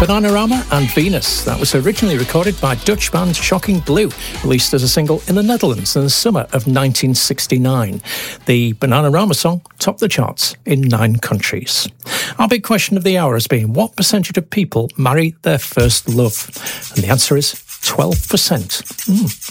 Bananarama and Venus. That was originally recorded by Dutch band Shocking Blue, released as a single in the Netherlands in the summer of 1969. The Bananarama song topped the charts in 9 countries. Our big question of the hour has been, what percentage of people marry their first love? And the answer is 12%.